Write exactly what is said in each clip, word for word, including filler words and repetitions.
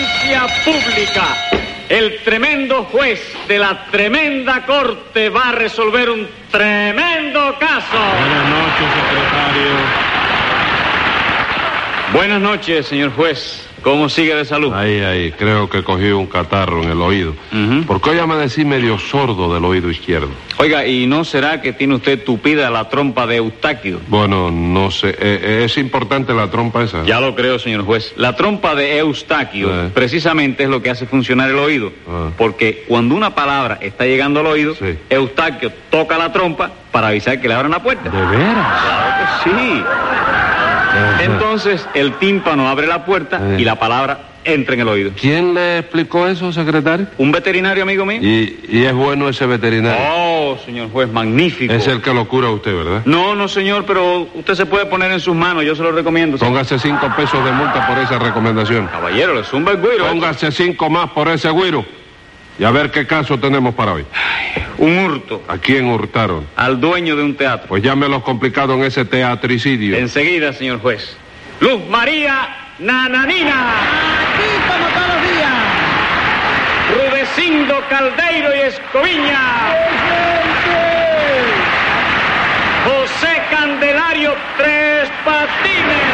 Audiencia pública. El tremendo juez de la tremenda corte va a resolver un tremendo caso. Buenas noches, secretario. Buenas noches, señor juez. ¿Cómo sigue de salud? Ahí, ahí, creo que cogí un catarro en el oído. Uh-huh. Porque hoy amanecí medio sordo del oído izquierdo. Oiga, ¿y no será que tiene usted tupida la trompa de Eustaquio? Bueno, no sé, eh, eh, es importante la trompa esa. Ya lo creo, señor juez. La trompa de Eustaquio Eh. precisamente es lo que hace funcionar el oído. Ah. Porque cuando una palabra está llegando al oído, Sí. Eustaquio toca la trompa para avisar que le abran la puerta. ¿De veras? Claro que sí. Entonces el tímpano abre la puerta Eh. y la palabra entra en el oído. ¿Quién le explicó eso, secretario? ¿Un veterinario, amigo mío? Y, y es bueno ese veterinario. Oh, señor juez, magnífico. Es el que lo cura a usted, ¿verdad? No, no, señor, pero usted se puede poner en sus manos, yo se lo recomiendo. señor. Póngase cinco pesos de multa por esa recomendación. Caballero, le zumba el güiro. ¿eh? Póngase cinco más por ese güiro. Y a ver qué caso tenemos para hoy. Un hurto ¿A quién hurtaron? al dueño de un teatro. Pues llámelo complicado en ese teatricidio. Enseguida, señor juez. Luz María Nananina. Aquí como todos los días. Rudecindo Caldeiro y Escoviña. José Candelario Tres Patines.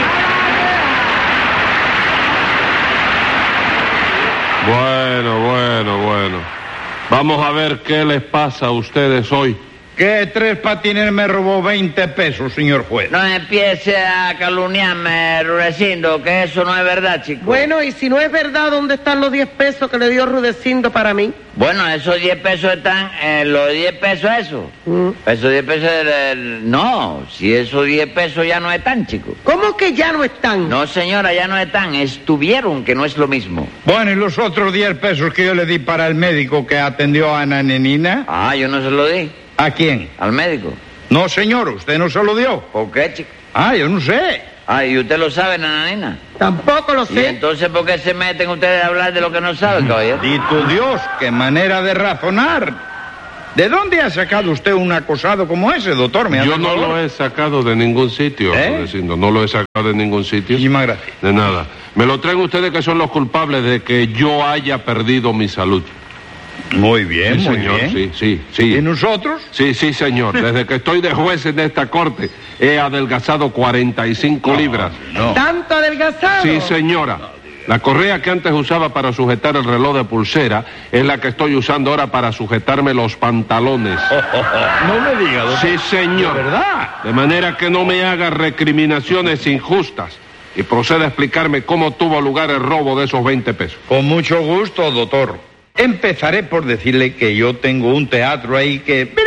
Bueno, bueno, bueno. Vamos a ver qué les pasa a ustedes hoy. Que Tres Patines me robó veinte pesos, señor juez. No empiece a calumniarme, Rudecindo, que eso no es verdad, chico. Bueno, y si no es verdad, ¿dónde están los diez pesos que le dio Rudecindo para mí? Bueno, esos diez pesos están, eh, los diez pesos esos. Mm. Esos diez pesos, eh, no, si esos diez pesos ya no están, chico. ¿Cómo que ya no están? No, señora, ya no están, estuvieron, que no es lo mismo. Bueno, y los otros diez pesos que yo le di para el médico que atendió a Ana Nenina, Ah, yo no se lo di, ¿a quién? al médico. No, señor, usted no se lo dio. ¿Por qué, chico? Ah, yo no sé. Ah, ¿y usted lo sabe, nananina? Tampoco lo ¿Y sé. entonces por qué se meten ustedes a hablar de lo que no saben, caballero? Y tu Dios, qué manera de razonar. ¿De dónde ha sacado usted un acosado como ese, doctor? ¿Me hace Yo no favor? lo he sacado de ningún sitio, ¿Eh? Rudecindo. No lo he sacado de ningún sitio. Muchísimas gracias. De nada. Me lo traen ustedes que son los culpables de que yo haya perdido mi salud. Muy bien, Sí, muy señor, bien. sí, sí, sí. ¿Y nosotros? Sí, sí, señor. Desde que estoy de juez en esta corte, he adelgazado cuarenta y cinco libras. No. ¿Tanto adelgazado? Sí, señora. La correa que antes usaba para sujetar el reloj de pulsera es la que estoy usando ahora para sujetarme los pantalones. No me diga, doctor. Sí, señor. ¿De verdad? De manera que no me haga recriminaciones injustas y proceda a explicarme cómo tuvo lugar el robo de esos veinte pesos. Con mucho gusto, doctor. Empezaré por decirle que yo tengo un teatro ahí que... que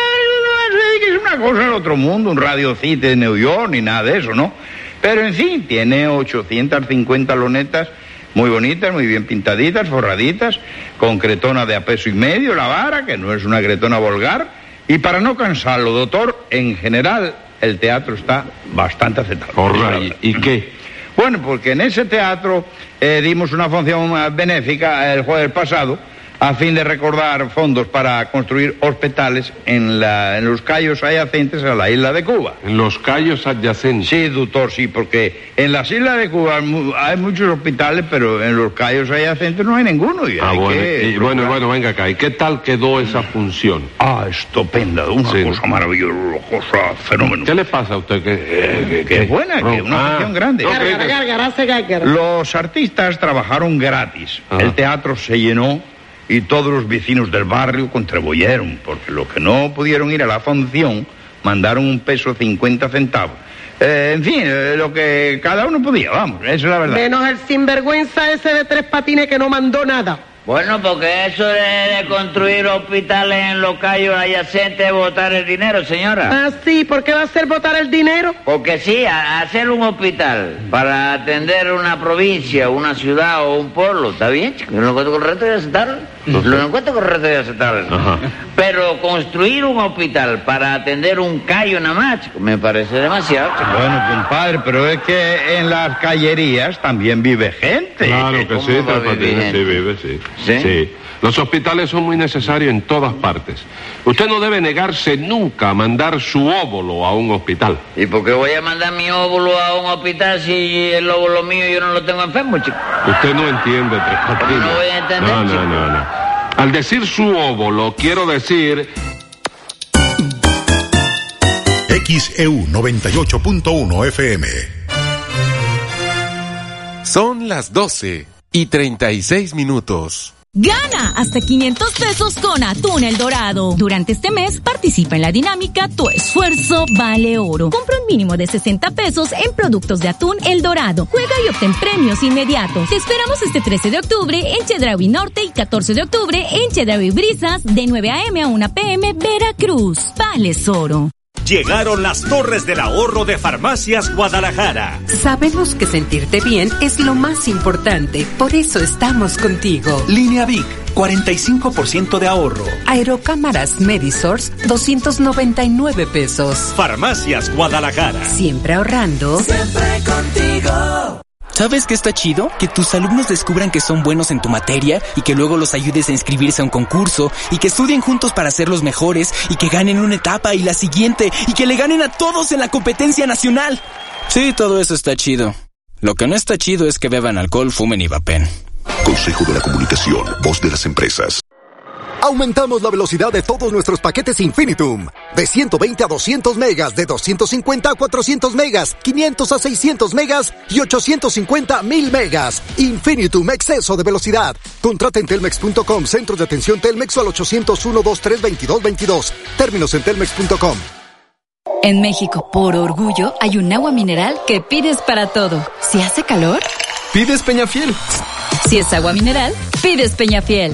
es una cosa del otro mundo, un Radio City de New York, ni nada de eso, ¿no? Pero, en fin, tiene ochocientas cincuenta lonetas muy bonitas, muy bien pintaditas, forraditas, con cretona de a peso y medio, la vara, que no es una cretona vulgar. Y para no cansarlo, doctor, en general, el teatro está bastante aceptable. Porra, ¿y, y qué? Bueno, porque en ese teatro eh, dimos una función eh, benéfica el jueves pasado a fin de recordar fondos para construir hospitales en, la, en los cayos adyacentes a la isla de Cuba. En los cayos adyacentes. Sí, doctor, sí, porque en las islas de Cuba mu- hay muchos hospitales, pero en los cayos adyacentes no hay ninguno. Y Ah, hay bueno, que y bueno, bueno, venga acá. ¿Y qué tal quedó esa función? Ah, estupenda, una Sí. cosa maravillosa, una cosa fenómeno. ¿Qué le pasa a usted? ¿Qué, qué- Qué buena, que una Ah, función grande. no, Gárgara, que- gárgara, hace gárgara. Los artistas trabajaron gratis. Ajá. El teatro se llenó y todos los vecinos del barrio contribuyeron, porque los que no pudieron ir a la función mandaron un peso cincuenta centavos. Eh, en fin, eh, lo que cada uno podía, vamos, esa es la verdad. Menos el sinvergüenza ese de Tres Patines que no mandó nada. Bueno, porque eso de, de construir hospitales en los cayos adyacentes es botar el dinero, señora. Ah, sí, ¿por qué va a hacer votar el dinero? Porque sí, a- hacer un hospital para atender una provincia, una ciudad o un pueblo, ¿está bien, chico? ¿No lo correcto es aceptarlo? Lo encuentro correcto y aceptable. Ajá. Pero construir un hospital para atender un callo nada más, chico, me parece demasiado, chico. Bueno, compadre, pero es que en las callerías también vive gente. Claro que ¿Cómo sí, va a Tres vivir Patines, gente? sí vive, sí. ¿Sí? Sí. Los hospitales son muy necesarios en todas partes. Usted no debe negarse nunca a mandar su óvulo a un hospital. ¿Y por qué voy a mandar mi óvulo a un hospital si el óvulo mío yo no lo tengo enfermo, chico? Usted no entiende, Tres Patines. No voy a entender, No, no, chico. no, no. Al decir su óvulo, quiero decir... X E U noventa y ocho punto uno F M. Son las doce y treinta y seis minutos. Gana hasta quinientos pesos con Atún El Dorado. Durante este mes participa en la dinámica Tu Esfuerzo Vale Oro. Compra un mínimo de sesenta pesos en productos de Atún El Dorado. Juega y obtén premios inmediatos. Te esperamos este trece de octubre en Chedraui Norte y catorce de octubre en Chedraui Brisas de nueve a eme a una pe eme Veracruz. Vales Oro. Llegaron las Torres del Ahorro de Farmacias Guadalajara. Sabemos que sentirte bien es lo más importante, por eso estamos contigo. Línea Vic, cuarenta y cinco por ciento de ahorro. Aerocámaras Medisource, doscientos noventa y nueve pesos. Farmacias Guadalajara. Siempre ahorrando. Siempre contigo. ¿Sabes qué está chido? Que tus alumnos descubran que son buenos en tu materia y que luego los ayudes a inscribirse a un concurso y que estudien juntos para ser los mejores y que ganen una etapa y la siguiente y que le ganen a todos en la competencia nacional. Sí, todo eso está chido. Lo que no está chido es que beban alcohol, fumen y vapen. Consejo de la Comunicación, voz de las empresas. Aumentamos la velocidad de todos nuestros paquetes Infinitum. De ciento veinte a doscientos megas, de doscientos cincuenta a cuatrocientos megas, quinientos a seiscientos megas y ochocientos cincuenta a mil megas. Infinitum, exceso de velocidad. Contrata en telmex punto com, centros de atención Telmex o al ochocientos uno, veintitrés, veintidós veintidós. Términos en telmex punto com. En México, por orgullo, hay un agua mineral que pides para todo. Si hace calor, pides Peñafiel. Si es agua mineral, pides Peñafiel.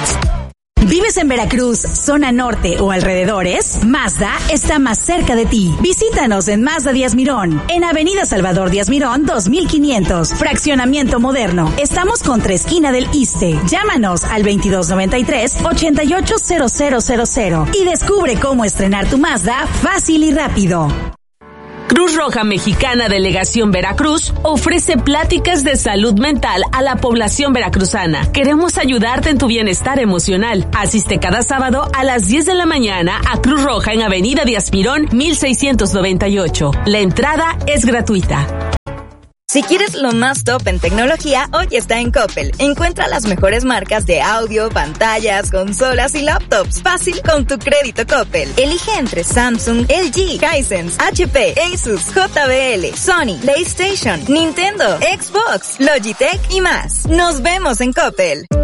¿Vives en Veracruz, zona norte o alrededores? Mazda está más cerca de ti. Visítanos en Mazda Díaz Mirón, en Avenida Salvador Díaz Mirón, dos mil quinientos. Fraccionamiento moderno. Estamos contra esquina del Iste. Llámanos al veintidós noventa y tres, ochenta y ocho cero cero cero cero y descubre cómo estrenar tu Mazda fácil y rápido. Cruz Roja Mexicana Delegación Veracruz ofrece pláticas de salud mental a la población veracruzana. Queremos ayudarte en tu bienestar emocional. Asiste cada sábado a las diez de la mañana a Cruz Roja en Avenida Díaz Mirón, mil seiscientos noventa y ocho. La entrada es gratuita. Si quieres lo más top en tecnología, hoy está en Coppel. Encuentra las mejores marcas de audio, pantallas, consolas y laptops. Fácil con tu crédito Coppel. Elige entre Samsung, L G, Hisense, H P, Asus, J B L, Sony, PlayStation, Nintendo, Xbox, Logitech y más. Nos vemos en Coppel.